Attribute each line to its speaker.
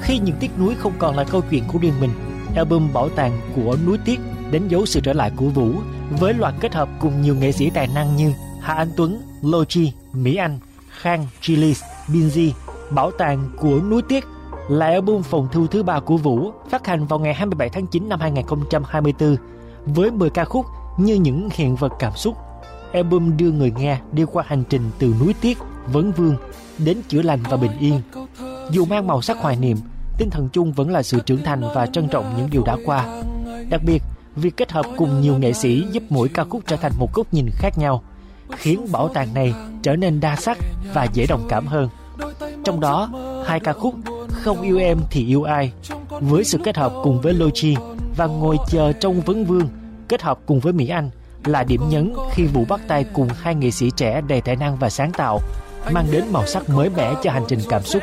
Speaker 1: Khi những tiếc nuối không còn là câu chuyện của riêng mình, album Bảo tàng của núi tiếc đánh dấu sự trở lại của Vũ với loạt kết hợp cùng nhiều nghệ sĩ tài năng như Hà Anh Tuấn, Logi, Mỹ Anh, Khang, Chillies, Binz. Bảo tàng của núi tiếc là album phòng thu thứ 3 của Vũ, phát hành vào ngày 27 tháng 9 năm 2024 với 10 ca khúc như những hiện vật cảm xúc. Album đưa người nghe đi qua hành trình từ núi tiếc, vấn vương đến chữa lành và bình yên. Dù mang màu sắc hoài niệm, tinh thần chung vẫn là sự trưởng thành và trân trọng những điều đã qua. Đặc biệt, việc kết hợp cùng nhiều nghệ sĩ giúp mỗi ca khúc trở thành một góc nhìn khác nhau, khiến bảo tàng này trở nên đa sắc và dễ đồng cảm hơn. Trong đó, 2 ca khúc Không yêu em thì yêu ai với sự kết hợp cùng với Logi và Ngồi chờ trong vấn vương kết hợp cùng với Mỹ Anh là điểm nhấn khi Vũ bắt tay cùng 2 nghệ sĩ trẻ đầy tài năng và sáng tạo, mang đến màu sắc mới mẻ cho hành trình cảm xúc